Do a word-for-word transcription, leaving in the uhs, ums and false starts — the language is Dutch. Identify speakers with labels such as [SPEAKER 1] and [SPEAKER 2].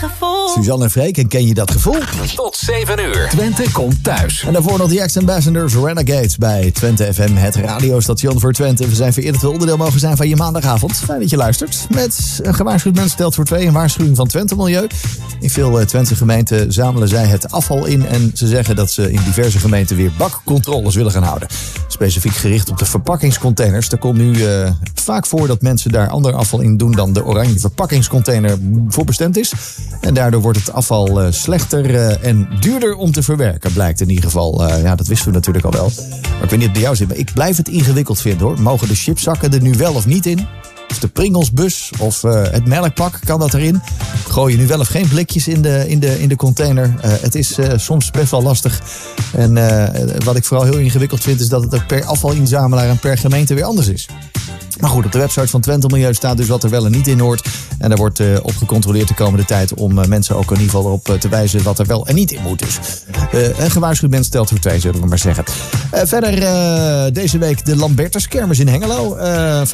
[SPEAKER 1] Suzanne en Freek, en ken je dat gevoel?
[SPEAKER 2] Tot zeven uur. Twente komt thuis.
[SPEAKER 1] En daarvoor nog de Ex-Ambassadors Renegades bij Twente F M, het radiostation voor Twente. We zijn vereerd dat we onderdeel mogen zijn van je maandagavond. Fijn dat je luistert. Met een gewaarschuwd mens stelt voor twee, een waarschuwing van Twente Milieu. In veel Twentse gemeenten zamelen zij het afval in en ze zeggen dat ze in diverse gemeenten weer bakcontroles willen gaan houden. Specifiek gericht op de verpakkingscontainers. Er komt nu uh, vaak voor dat mensen daar ander afval in doen dan de oranje verpakkingscontainer voor bestemd is. En daardoor wordt het afval uh, slechter uh, en duurder om te verwerken, blijkt in ieder geval. Uh, ja, dat wisten we natuurlijk al wel. Maar ik weet niet of het bij jou zit, maar ik blijf het ingewikkeld vinden hoor. Mogen de chipszakken er nu wel of niet in? Of de Pringlesbus of uh, het melkpak, kan dat erin? Gooi je nu wel of geen blikjes in de, in de, in de container? Uh, het is uh, soms best wel lastig. En uh, wat ik vooral heel ingewikkeld vind is dat het ook per afvalinzamelaar en per gemeente weer anders is. Maar goed, op de website van Twente Milieu staat dus wat er wel en niet in hoort. En daar wordt uh, op gecontroleerd de komende tijd om uh, mensen ook in ieder geval erop uh, te wijzen wat er wel en niet in moet. Dus uh, een gewaarschuwd mens stelt voor twee, zullen we maar zeggen. Uh, verder uh, deze week de Lambertus Kermis in Hengelo. Uh,